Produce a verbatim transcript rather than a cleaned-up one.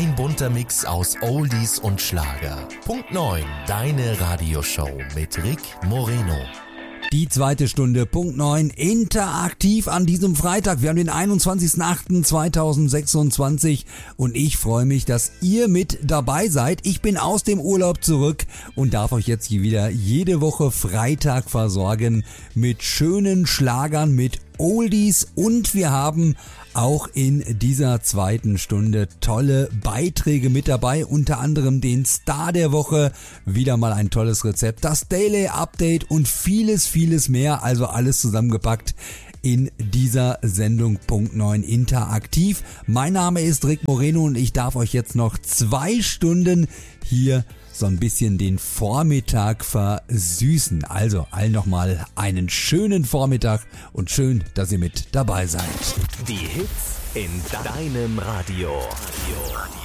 Ein bunter Mix aus Oldies und Schlager. Punkt neun, deine Radioshow mit Rick Moreno. Die zweite Stunde, Punkt neun, interaktiv an diesem Freitag. Wir haben den einundzwanzigsten achten zweitausendsechsundzwanzig und ich freue mich, dass ihr mit dabei seid. Ich bin aus dem Urlaub zurück und darf euch jetzt hier wieder jede Woche Freitag versorgen mit schönen Schlagern, mit Oldies, und wir haben auch in dieser zweiten Stunde tolle Beiträge mit dabei, unter anderem den Star der Woche, wieder mal ein tolles Rezept, das Daily Update und vieles, vieles mehr, also alles zusammengepackt in dieser Sendung Punkt neun interaktiv. Mein Name ist Rick Moreno und ich darf euch jetzt noch zwei Stunden hier so ein bisschen den Vormittag versüßen. Also allen nochmal einen schönen Vormittag und schön, dass ihr mit dabei seid. Die Hits in deinem Radio.